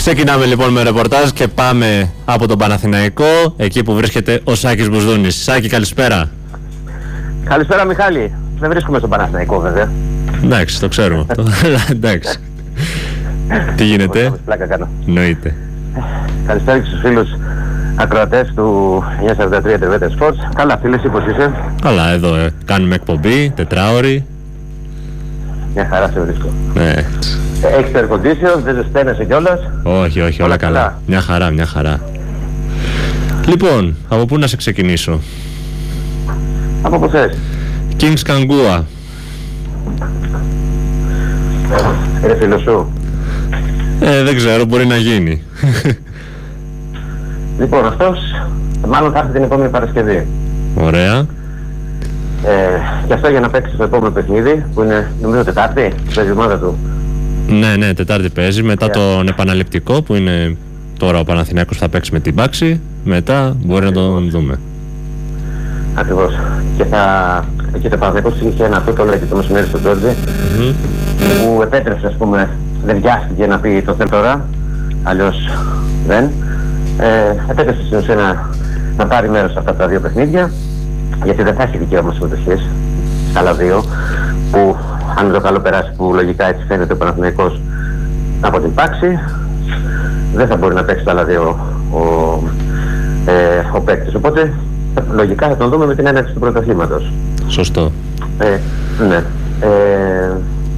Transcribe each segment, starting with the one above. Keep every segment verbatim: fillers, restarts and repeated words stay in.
Ξεκινάμε λοιπόν με ρεπορτάζ και πάμε από τον Παναθηναϊκό, εκεί που βρίσκεται ο Σάκης Μπουσδούνης. Σάκη, καλησπέρα. Καλησπέρα, Μιχάλη. Δεν βρίσκομαι στον Παναθηναϊκό, βέβαια. Εντάξει, το ξέρουμε αυτό. Εντάξει. Τι γίνεται? Πλάκα κάνω. Νοείται. Καλησπέρα και στους φίλους ακροατές του εννιακόσια σαράντα τρία Τερβέτε Sports. Καλά, φίλες, πώς είσαι? Καλά, εδώ ε. κάνουμε εκπομπή, τετράωρη. Μια χαρά σε βρίσκω. Ναι. Έχεις το air condition, δεν ζεσταίνεσαι κιόλας? Όχι, όχι, όλα, όλα καλά. καλά. Μια χαρά, μια χαρά. Λοιπόν, από πού να σε ξεκινήσω? Από πού θες? Kings Kangua. Είναι φίλος σου? Ε, δεν ξέρω, μπορεί να γίνει. Λοιπόν, αυτός μάλλον θα έρθει την επόμενη Παρασκευή. Ωραία. Ε, και αυτό για να παίξει το επόμενο παιχνίδι, που είναι νομίζω Τετάρτη, παίζει η ομάδα του. Ναι, ναι, Τετάρτη παίζει, μετά yeah. τον επαναληπτικό που είναι τώρα ο Παναθηναϊκός θα παίξει με την Πάξη, μετά μπορεί Ακριβώς. να τον δούμε. Ακριβώς. Και θα... και το Παναθηναϊκός είχε ένα αυτό, το λέει και το μεσημέρι στον Τζόρτζι, mm-hmm. που επέτρεψε, ας πούμε, δεν βιάστηκε να πει το θέλω τώρα, αλλιώς δεν. Ε, επέτρεψε στην ουσία να, να πάρει μέρος σε αυτά τα δύο παιχνίδια, γιατί δεν θα έχει δικαίωμα συμμετοχής στα άλλα δύο, που αν το καλό περάσει, που λογικά έτσι φαίνεται ο Παναθηναϊκός από την Πάξη, δεν θα μπορεί να παίξει τα άλλα δύο ο, ε, ο παίκτης. Οπότε λογικά θα τον δούμε με την έναρξη του πρωταθλήματος. Σωστό. Ε, ναι. Ε,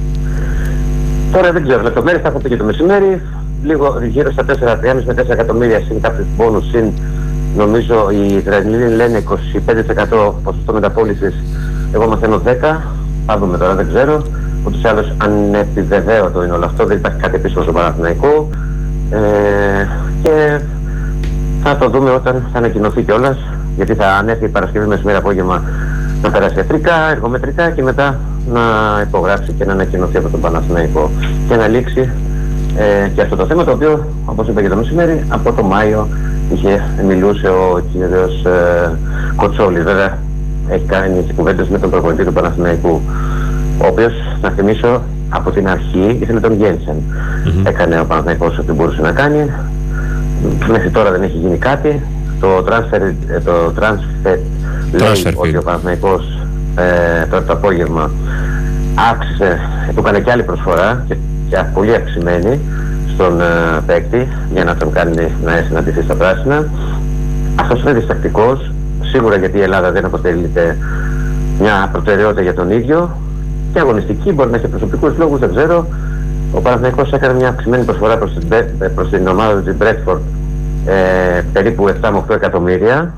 τώρα δεν ξέρω, λεπτομέρειες θα έχω πει και το μεσημέρι. Λίγο γύρω στα τέσσερα κόμμα πέντε με τέσσερα εκατομμύρια συν κάποιους πόνους, συν νομίζω οι Ισραηλοί λένε είκοσι πέντε τοις εκατό ποσοστό μεταπώλησης. Εγώ μαθαίνω δέκα. Θα δούμε τώρα, δεν ξέρω. Ούτως ή άλλως αν επιβεβαίωτο είναι όλο αυτό, δεν υπάρχει κάτι πίσω στο Παναθηναϊκό. Ε, και θα το δούμε όταν θα ανακοινωθεί κιόλας, γιατί θα ανέφερε η Παρασκευή μεσημέρι απόγευμα να περάσει ιατρικά, εργομετρικά και μετά να υπογράψει και να ανακοινωθεί από τον Παναθηναϊκό και να λήξει ε, και αυτό το θέμα, το οποίο, όπως είπα και το μεσημέρι, από το Μάιο είχε μιλούσε ο κύριος ε, Κοτσόλης. Βέβαια έχει κάνει τις κουβέντες με τον προπονητή του Παναθηναϊκού, ο οποίος, να θυμίσω, από την αρχή ήθελε τον Γένσεν. Mm-hmm. Έκανε ο Παναθηναϊκός ό,τι μπορούσε να κάνει. Μέχρι τώρα δεν έχει γίνει κάτι. Το transfer, το transfer λέει ότι ο Παναθηναϊκός ε, τώρα το απόγευμα άξιζε, του έκανε και άλλη προσφορά και, και πολύ αυξημένη στον ε, παίκτη για να τον κάνει να συναντηθεί στα πράσινα. Αυτός είναι διστακτικός, σίγουρα γιατί η Ελλάδα δεν αποτελείται μια προτεραιότητα για τον ίδιο και αγωνιστική, μπορεί να έχει προσωπικούς λόγους, δεν ξέρω. Ο Παναθηναϊκός έκανε μια αυξημένη προσφορά προς την, προς την ομάδα του, την Bradford, ε, περίπου επτά με οκτώ εκατομμύρια,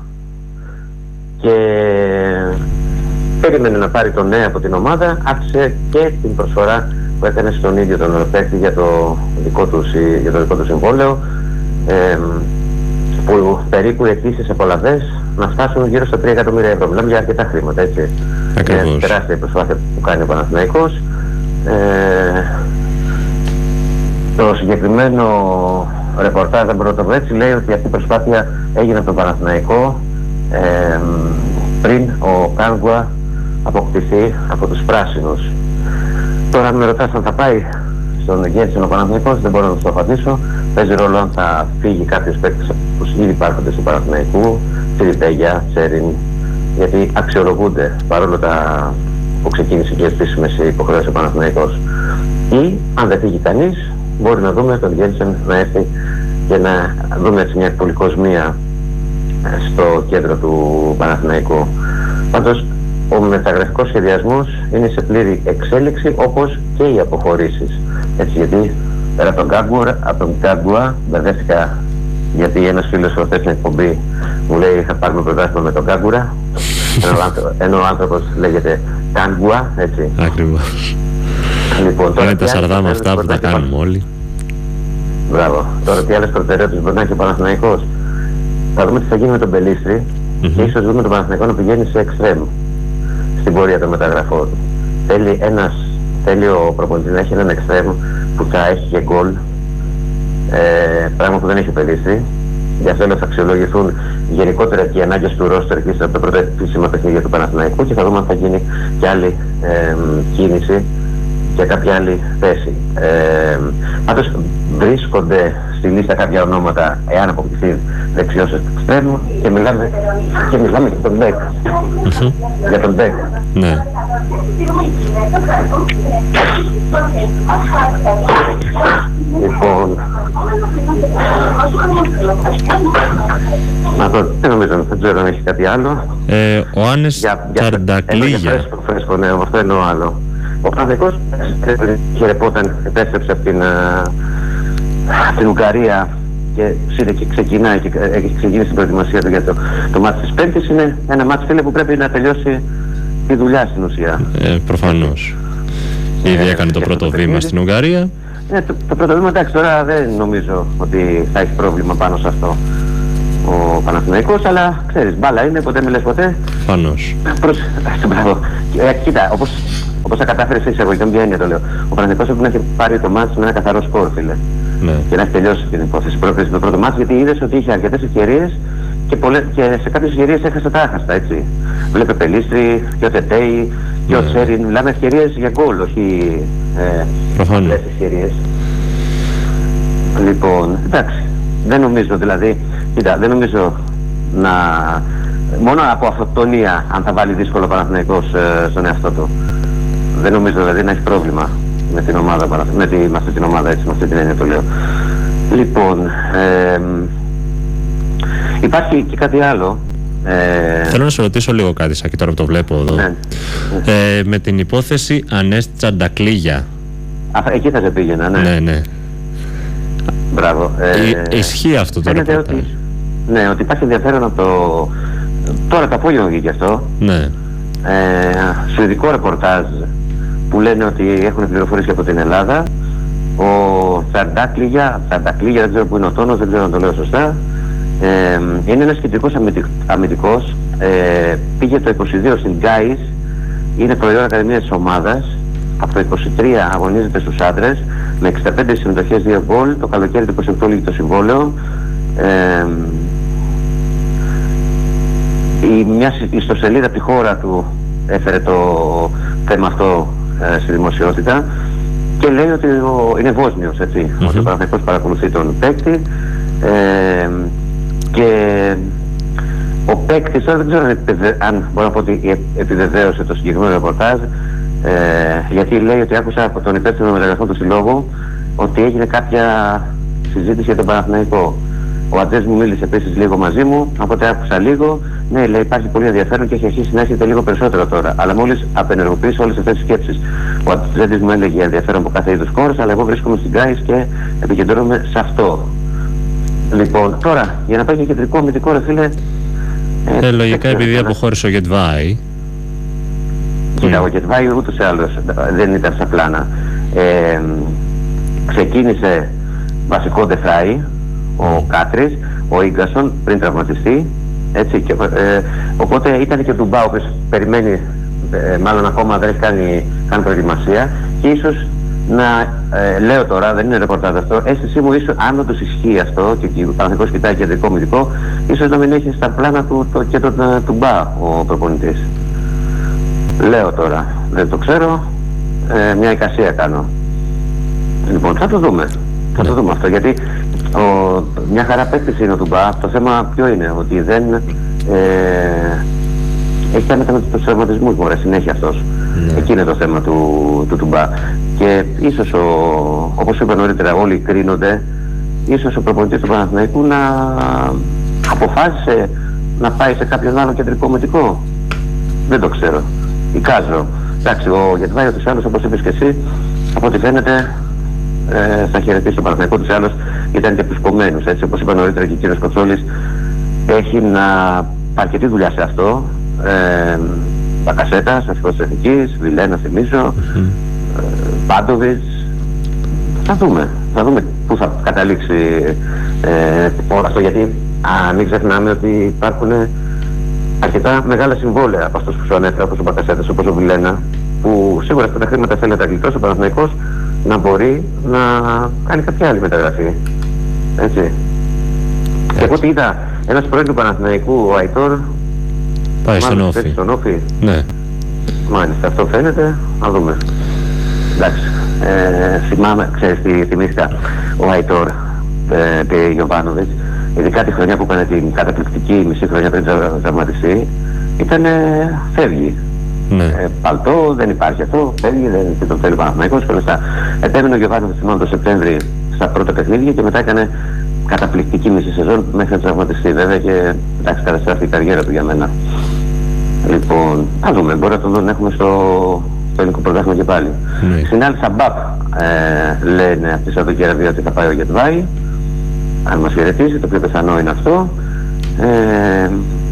και περίμενε να πάρει τον νέο από την ομάδα, άξιζε και την προσφορά που έκανε στον ίδιο τον παίκτη για το δικό του, για το δικό του συμβόλαιο, ε, που περίπου οι αιτήσεις απολαβές να φτάσουν γύρω στα τρία εκατομμύρια ευρώ. Μιλάμε για αρκετά χρήματα, έτσι. Ακριβώς. Είναι τεράστια προσπάθεια που κάνει ο Παναθηναϊκός. Ε, το συγκεκριμένο ρεπορτάζ, αν μπορώ να το πω έτσι, λέει ότι αυτή η προσπάθεια έγινε από τον Παναθηναϊκό ε, πριν ο Κάγκουα αποκτηθεί από τους πράσινους. Τώρα αν με ρωτάς αν θα πάει στον Γένσεν ο Παναθηναϊκός, δεν μπορώ να το απαντήσω. Παίζει ρόλο αν θα φύγει κάποιος παίκτης που ήδη υπάρχονται στο Παναθηναϊκό, Φιλιππέγια, Τσέριν, γιατί αξιολογούνται παρόλο τα που ξεκίνησε και επίσημες υποχρεώσεις ο Παναθηναϊκός. Ή αν δεν φύγει κανείς, μπορεί να δούμε τον Γένσεν να έρθει και να δούμε έτσι μια πολυκοσμία στο κέντρο του Παναθηναϊκού. Πάντως ο μεταγραφικός σχεδιασμός είναι σε πλήρη εξέλιξη, όπως και οι αποχωρήσεις. Έτσι, γιατί πέρα από τον Κάγκουα, από τον Κάγκουα μπερδεύτηκα, γιατί ένας φίλος προχθές στην εκπομπή μου λέει θα πάρουμε πρωτάθλημα με τον Κάγκουρα, ενώ ο άνθρωπος λέγεται Κάγκουα, έτσι. Ακριβώς. Λοιπόν, είναι τα σαρδάμα αυτά που τα κάνουμε όλοι. Μπράβο. Τώρα τι άλλες προτεραιότητες μπορεί να έχει ο Παναθηναϊκός? Θα δούμε τι θα γίνει με τον Μπελίστρη mm-hmm. και ίσως δούμε τον Παναθηναϊκό να πηγαίνει σε εξτρέμ στην πορεία των μεταγραφών. Θέλει ένας, θέλει ο προπονητής να έχει έναν εξτρέμ που θα έχει και γκολ, ε, πράγμα που δεν έχει ο Μπελίστρη. Γι' αυτό θα αξιολογηθούν γενικότερα και οι ανάγκες του ρόστερ και στα πρώτα επίσημα παιχνίδια του Παναθηναϊκού και θα δούμε αν θα γίνει και άλλη ε, κίνηση για κάποια άλλη θέση. Ε, πάντως βρίσκονται στη λίστα κάποια ονόματα, εάν αποκτηθεί δεξιός εξτρέμου, και μιλάμε, και μιλάμε για τον Μπέκ. Mm-hmm. Για τον Μπέκ. Ναι. Λοιπόν, να το, δεν νομίζω, δεν ξέρω αν έχει κάτι άλλο. Ε, ο Άννες Τσαρντακλίγια. Φρέσκο, φρέσκο, ναι, αυτό εννοώ άλλο. Ο Παναθηναϊκός χαιρεπόταν, επέστρεψε από την, την Ουγγαρία και ξεκινάει και έχει ξεκινήσει την προετοιμασία του για το, το μάτι της Πέμπτης. Είναι ένα μάτι, φίλε, που πρέπει να τελειώσει τη δουλειά στην ουσία. Ε, προφανώς. Ήδη έκανε το πρώτο βήμα στην Ουγγαρία. Ναι, το, το πρώτο βήμα, εντάξει, τώρα δεν νομίζω ότι θα έχει πρόβλημα πάνω σε αυτό ο Παναθηναϊκός, αλλά ξέρεις, μπάλα είναι, ποτέ μιλες ποτέ. Προφανώς. Προς... Μπράβο. Ε, κοίτα, όπως, όπως θα κατάφερες εσύ, εγώ, και μια έννοια το λέω. Ο Παναθηναϊκός πρέπει να έχει πάρει το μάτς με ένα καθαρό σκορ, φίλε. Ναι. Και να έχει τελειώσει την υπόθεση πρόκριση το πρώτο μάτς, γιατί είδες ότι είχε αρκετές ευκαιρίες και, πολλές, και σε κάποιες ευκαιρίες έχασε τα άχαστα, έτσι. Βλέπε Πελίστρη και ο Τετέι και ναι. ο Τσέριν, μιλάμε ευκαιρίες για γκολ, όχι ε, πολλές ευκαιρίες. Λοιπόν, εντάξει, δεν νομίζω δηλαδή, κοίτα, δεν νομίζω να... Μόνο από αυτοκτονία, αν θα βάλει δύσκολο Παναθηναϊκός ε, στον εαυτό του. Δεν νομίζω δηλαδή να έχει πρόβλημα με την ομάδα, με, τη, με αυτή την ομάδα, έτσι, με αυτή την έννοια το λέω. Λοιπόν, ε, υπάρχει και κάτι άλλο. Ε, Θέλω να σε ρωτήσω λίγο κάτι, Σάκη, τώρα που το βλέπω εδώ. Ναι. Ε, με την υπόθεση Ανές Τσαρντακλίγια. Α, εκεί θα σε πήγαινα, ναι. Ναι, ναι. Μπράβο. Ε, ισχύει αυτό το ρεπορτάζ? Ότι, ναι, ότι υπάρχει ενδιαφέρον από το... Τώρα το απόγευμα βγήκε αυτό. Ναι. Ε, σουηδικό ρεπορτάζ που λένε ότι έχουν πληροφορήσει από την Ελλάδα. Ο Τσαρντακλίγια, Τσαρντακλίγια, δεν ξέρω που είναι ο τόνος, δεν ξέρω αν το λέω σωστά. Ε, είναι ένας κεντρικός αμυντικός. Ε, πήγε το είκοσι δύο στην Γκάις. Είναι προϊόν ακαδημίας της ομάδας. Από το είκοσι τρία αγωνίζεται στους άντρες με εξήντα πέντε συμμετοχές, δύο γκολ. Το καλοκαίρι του είκοσι οκτώ λύγει το συμβόλαιο. Ε, η, μια ιστοσελίδα από τη χώρα του έφερε το θέμα αυτό ε, στη δημοσιότητα και λέει ότι ο, είναι Βόσνιος, έτσι, mm-hmm. ότι ο Παναθηναϊκός παρακολουθεί τον παίκτη ε, και ο παίκτης, τώρα δεν ξέρω αν, επιβε... αν μπορώ να πω ότι επιβεβαίωσε το συγκεκριμένο ρεπορτάζ, ε, γιατί λέει ότι άκουσα από τον υπεύθυνο μεταγραφών του συλλόγου ότι έγινε κάποια συζήτηση για τον Παναθηναϊκό. Ο Αντζές μου μίλησε επίσης λίγο μαζί μου, οπότε άκουσα λίγο. Ναι, λέει, υπάρχει πολύ ενδιαφέρον και έχει αρχίσει να έρχεται λίγο περισσότερο τώρα. Αλλά μόλις απενεργοποίησε όλες αυτές τις σκέψεις. Ο Αντζές μου έλεγε ενδιαφέρον από κάθε είδους χώρες, αλλά εγώ βρίσκομαι στην Γκάις και επικεντρώνομαι σε αυτό. Λοιπόν, τώρα, για να πάει και κεντρικό αμυντικό, ρε φίλε. Ε, ε, λογικά επειδή αποχώρησε ο Γετβάη. Κοίτα, ο Γετβάη ούτως ή άλλως δεν ήταν στα πλάνα. Ε, ξεκίνησε βασικό ντεφράι ο Κάτρης, ο Ίγκασον πριν τραυματιστεί, έτσι, και, ε, οπότε ήταν και ο Ντουμπά, ο οποίος περιμένει, ε, μάλλον ακόμα δεν έχει κάνει, κάνει προετοιμασία και ίσως να, ε, λέω τώρα, δεν είναι ρεπορτάζ αυτό, αίσθησή μου ίσως, αν όντως ισχύει αυτό και ο Παναθηναϊκός κοιτάει κεντρικό αμυντικό, ίσως να μην έχει στα πλάνα του το, και τον Ντουμπά ο προπονητής. Λέω τώρα, δεν το ξέρω, ε, μια εικασία κάνω. Λοιπόν, θα το δούμε. Θα το δούμε αυτό, γιατί ο, μια χαρά παίκτης είναι ο Ντουμπά. Το θέμα ποιο είναι, ότι δεν ε, έχει κάνει με τους τραυματισμούς μωρέ, συνέχεια αυτός. Ναι. Εκεί είναι το θέμα του, του Ντουμπά. Και ίσως, ο, όπως είπα νωρίτερα, όλοι κρίνονται, ίσως ο προπονητής του Παναθηναϊκού να αποφάσισε να πάει σε κάποιον άλλο κεντρικό αμυντικό. Δεν το ξέρω. Εικάζω. Εντάξει, ο Γετβάη τους άλλους, όπως είπες και εσύ, από ό,τι φαίνεται, Ε, θα χαιρετήσει τον Παναθηναϊκό τους άλλους, ήταν και πουσκωμένους, έτσι, όπως είπα νωρίτερα και ο κύριος Κοτσόλης, έχει να αρκετή δουλειά σε αυτό. Ε, Μπακασέτας, αρχικός της Εθνικής, Βιλένα θυμίζω, mm-hmm. ε, Πάντοβιτς, θα δούμε, θα δούμε πού θα καταλήξει ε, όλο αυτό, γιατί α, μην ξεχνάμε ότι υπάρχουν αρκετά μεγάλα συμβόλαια από αυτούς που σου ανέφερα, όπως ο Μπακασέτας, όπως ο Βιλένα, που σίγουρα αυτά τα χρήματα θέλει να τα γλιτώσει ο Παναθηναϊκός να μπορεί να κάνει κάποια άλλη μεταγραφή. Έτσι. Έτσι. Και εγώ τι είδα, ένας πρώην του Παναθηναϊκού, ο Αϊτόρ, πάει στον Όφη. Στον Όφη. Ναι. Μάλιστα, αυτό φαίνεται, να δούμε. Εντάξει, ε, θυμάμαι, ξέρεις τι θυμήθηκα, ο Αϊτόρ ε, πήρε Γιοβάνοβιτς, ειδικά τη χρονιά που έκανε την καταπληκτική μισή χρονιά πριν τραυματιστεί, ήταν φεύγει. Ναι. Ε, παλτό, δεν υπάρχει αυτό, φεύγει, δεν και το θέλει Παναθηναϊκός και όλα αυτά. Επέμεινε ο Γιοβάνοβιτς μόνο το Σεπτέμβρη στα πρώτα παιχνίδια και μετά έκανε καταπληκτική μισή σεζόν μέχρι να τραυματιστεί βέβαια και εντάξει καταστράφει η καριέρα του για μένα. Λοιπόν, θα δούμε, μπορεί να τον δουν, έχουμε στο, στο ελληνικό πρωτάθλημα και πάλι. Ναι. Στην άλλη Σαμπάπ ε, λένε αυτή τη Σαββατοκύριακο ότι θα πάει ο Γετβάη, αν μας χαιρετήσει, το πιο πιθανό είναι αυτό. Ε,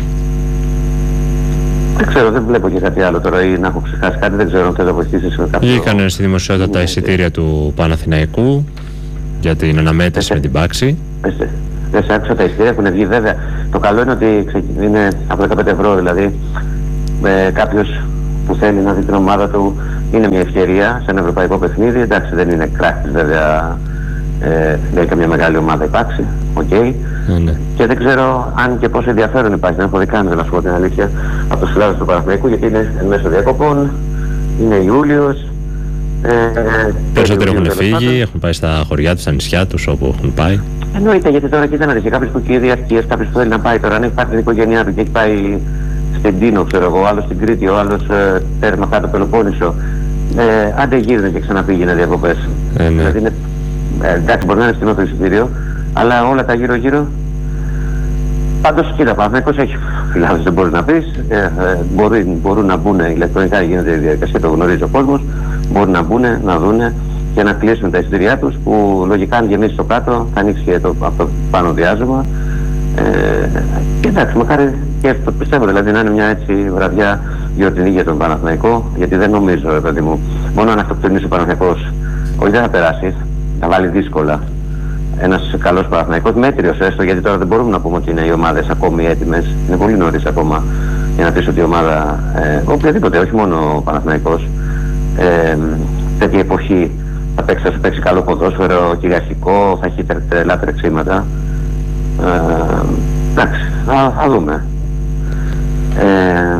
δεν ξέρω, δεν βλέπω και κάτι άλλο τώρα ή να έχω ξεχάσει κάτι, δεν ξέρω αν θέλω να βοηθήσεις με κάποιο... Βγήκαν στη δημοσιότητα τα εισιτήρια του Παναθηναϊκού για την αναμέτρηση με την Πάξη. Δεν σε άκουσα τα εισιτήρια που είναι βγει βέβαια. Το καλό είναι ότι είναι από δεκαπέντε ευρώ, δηλαδή ε, κάποιος που θέλει να δει την ομάδα του είναι μια ευκαιρία σε ένα ευρωπαϊκό παιχνίδι. Εντάξει, δεν είναι κράχτης βέβαια, ε, δεν είναι καμία μεγάλη ομάδα υπάρξει, οκ. Okay. Ναι. Και δεν ξέρω αν και πόσο ενδιαφέρον υπάρχει, δεν έχω δει καν, να σου πω την αλήθεια, από τους φιλάδες του Παναθηναϊκού, γιατί είναι εν μέσω διακοπών, είναι Ιούλιος. Ε, Περισσότεροι έχουν φύγει, έχουν πάει στα χωριά τους, στα νησιά τους, όπου έχουν πάει. Εννοείται, γιατί τώρα κοίτα να δεις, κάποιος που έχει ήδη αρχίες, κάποιος που θέλει να πάει τώρα, αν έχει πάρει την οικογένειά του και έχει πάει στην Τίνο, ξέρω εγώ, ο άλλος στην Κρήτη, ο άλλος ε, τέρμα κάτω Πελοπόννησο, ε, άντε γύρνε και ξαναπήγαινε διακοπές. Ε, ναι. Δηλαδή είναι, ε, εντάξει, μπορεί να είναι στενό το εισιτήριο, αλλά όλα τα γύρω-γύρω. Πάντως, κοίτα, Παναθηναϊκός έχει φιλάδες, δεν μπορεί να πεις, ε, ε, μπορεί, μπορούν να μπουν ηλεκτρονικά, γίνεται η διαδικασία, το γνωρίζει ο κόσμος, μπορούν να μπουν, να δούνε και να κλείσουν τα εισιτήριά τους, που λογικά αν γεμίσει το κάτω θα ανοίξει και το, αυτό πάνω διάζωμα. Ε, και εντάξει, μακάρι και το πιστεύω, δηλαδή να είναι μια έτσι βραδιά γιορτινή για τον Παναθηναϊκό, γιατί δεν νομίζω, ρε παιδί μου, μόνο αν αυτοκτονήσει ο Παναθηναϊκός, όχι δεν θα περάσει, θα βάλει δύσκολα. Ένας καλός Παναθηναϊκός, μέτριος έστω, γιατί τώρα δεν μπορούμε να πούμε ότι είναι οι ομάδες ακόμη έτοιμες, είναι πολύ νωρίς ακόμα για να πεις ότι η ομάδα, ε, οποιαδήποτε, όχι μόνο ο Παναθηναϊκός, ε, τέτοια εποχή θα παίξει, θα παίξει καλό ποδόσφαιρο, κυριαρχικό, θα έχει τρελά τρεξίματα. Ε, εντάξει, θα, θα δούμε. Ε,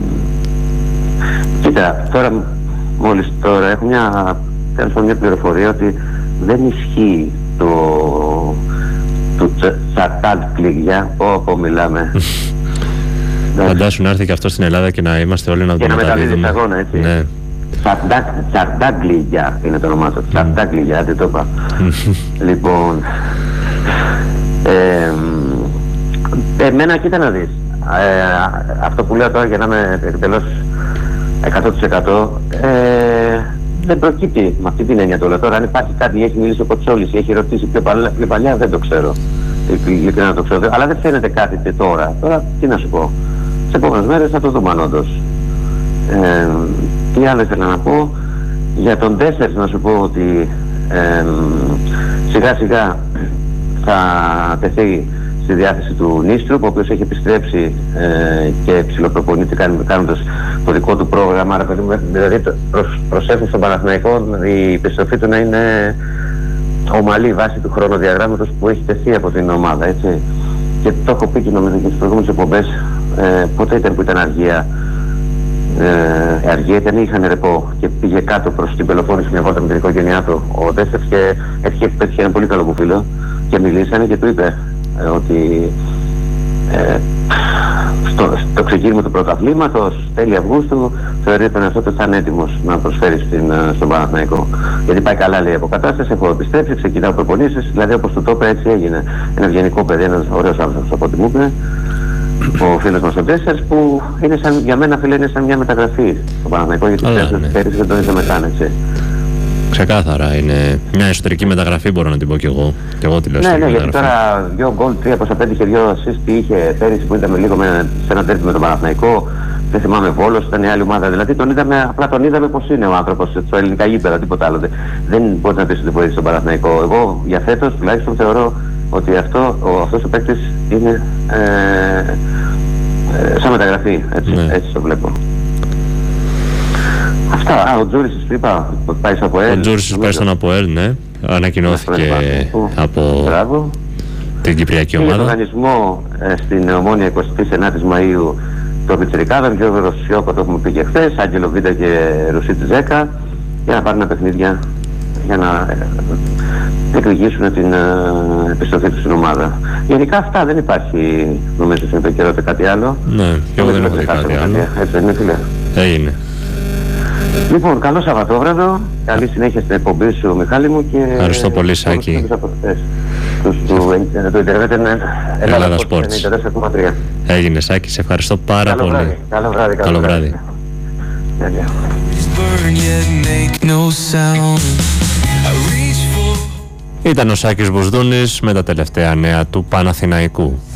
κοίτα, τώρα, μόλις τώρα έχω μια, μια πληροφορία ότι δεν ισχύει το του Τσαρτάλ Κλίγια, όπου μιλάμε. Φαντάσου να έρθει και αυτό στην Ελλάδα και να είμαστε όλοι να το μεταδίδουμε. Και να μεταδίδεις αγώνα, έτσι. Ναι. Τσαρτάγκλιγια είναι το όνομά του. Τσαρτάγκλιγια, δεν το είπα. Λοιπόν, ε, εμένα κοίτα να δεις. Ε, αυτό που λέω τώρα για να είμαι εκτελώς εκατό τοις εκατό ε, δεν προκύπτει με αυτή την έννοια τώρα. Τώρα αν υπάρχει κάτι, έχει μιλήσει ο Κοτσόλης ή έχει ρωτήσει πιο, παλιά, πιο παλιά, δεν το ξέρω. Ειλικρινά να το ξέρω. Αλλά δεν φαίνεται κάτι τώρα. Τώρα τι να σου πω. Σε επόμενες μέρες θα το δούμε αν όντως. Ε, τι άλλο ήθελα να πω. Για τον τέσσερις να σου πω ότι ε, σιγά σιγά θα τεθεί στη διάθεση του Νίστρου, ο οποίος έχει επιστρέψει ε, και ψιλοπροπονείται κάνοντας το δικό του πρόγραμμα. Δηλαδή προς, προσέφερε στον Παναθηναϊκό η επιστροφή του να είναι ομαλή βάση του χρονοδιαγράμματος που έχει τεθεί από την ομάδα, έτσι. Και το έχω πει και νομίζω και στις προηγούμενες εκπομπές, ε, πότε ήταν που ήταν αργία. Ε, αργία ήταν, είχαν ρεπό και πήγε κάτω προς την Πελοπόννησο μια βόλτα με την οικογένειά του ο Τέσσερς και έτυχε πέτυχε ένα πολύ καλό μου φίλο και μιλήσανε και του είπε ε, ότι ε, στο, στο ξεκίνημα του πρωταθλήματος τέλη Αυγούστου θεωρεί τον εαυτό του θα είναι έτοιμος να προσφέρει στην, στον Παναθηναϊκό, γιατί πάει καλά, λέει, από κατάσταση, έχω επιστρέψει, ξεκινάω προπονήσεις, δηλαδή όπως του το είπε έτσι έγινε. Ένα ευγενικό παιδί, ένας ωραίος άνθρωπος από ό,τι μου είπε ο φίλος μας ο Τέσσερς, που είναι σαν, για μένα φίλε είναι σαν μια μεταγραφή στο Παναθηναϊκό, γιατί πέρυσι δεν τον είδαμε καν, έτσι. Ξεκάθαρα, είναι μια εσωτερική μεταγραφή, μπορώ να την πω κι εγώ. Και εγώ τη λέω. Ναι, ναι, γιατί τώρα δύο γκολ, τρία πόσα πέτυχε, δύο assist είχε πέρυσι που είδαμε λίγο με, σε ένα τέρμι με τον Παναθηναϊκό. Δεν θυμάμαι, Βόλος, ήταν η άλλη ομάδα. Δηλαδή τον είδαμε, απλά τον είδαμε πως είναι ο άνθρωπος στο ελληνικά γήπεδα, τίποτα άλλο. Δεν μπορεί να πεις ότι βοήθησε τον Παναθηναϊκό. Εγώ για φέτος τουλάχιστον θεωρώ ότι αυτό, ο, αυτός ο παίκτης είναι ε, ε, σαν μεταγραφή, έτσι, ναι. Έτσι το βλέπω. Αυτά, α, ο Τζούρις είπα, πάει στο ΑΠΟΕΛ. Ο Τζούρις πάει στον ΑΠΟΕΛ, ναι, ανακοινώθηκε από Μπράβο. Την Κυπριακή ομάδα. Για τον οργανισμό ε, στην Ομόνια εικοστή ενάτη Μαΐου το Πιτσιρικάδων, Γιώργο Ρωσιώκο, το έχουμε πει και χθες, Άγγελο Βίντα και Ρουσίτη Ζέκα, για να πάρουν παιχνίδια, για να διεκδικήσουν την uh, επιστροφή του στην ομάδα. Γενικά αυτά, δεν υπάρχει νομίζω στην επικαιρότητα κάτι άλλο. Ναι, και εγώ δεν έχω δει κάτι άλλο. Έτσι δεν είναι, φίλε? Έγινε. Λοιπόν, καλό Σαββατόβραδο, καλή συνέχεια στην εκπομπή σου, Μιχάλη μου, και ευχαριστώ πολύ, Σάκη. Το ίντερνετ είναι Ελλάδα Sports ενενήντα τέσσερα κόμμα τρία. Έγινε, Σάκη, σε ευχαριστώ πάρα καλό πολύ. Βράδυ. Καλό βράδυ. Καλό βράδυ. βράδυ. Ήταν ο Σάκης Μπουσδούνης με τα τελευταία νέα του Παναθηναϊκού.